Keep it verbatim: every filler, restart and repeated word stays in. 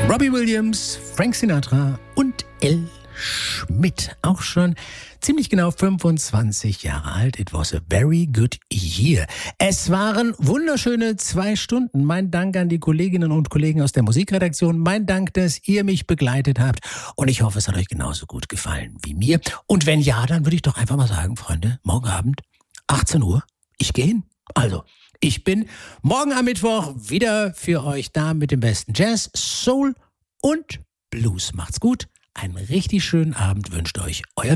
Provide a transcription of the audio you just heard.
Robbie Williams, Frank Sinatra und L. Schmidt, auch schon ziemlich genau fünfundzwanzig Jahre alt. It was a very good year. Es waren wunderschöne zwei Stunden. Mein Dank an die Kolleginnen und Kollegen aus der Musikredaktion. Mein Dank, dass ihr mich begleitet habt. Und ich hoffe, es hat euch genauso gut gefallen wie mir. Und wenn ja, dann würde ich doch einfach mal sagen, Freunde, morgen Abend, achtzehn Uhr, ich gehe hin. Also, ich bin morgen am Mittwoch wieder für euch da mit dem besten Jazz, Soul und Blues. Macht's gut. Einen richtig schönen Abend wünscht euch euer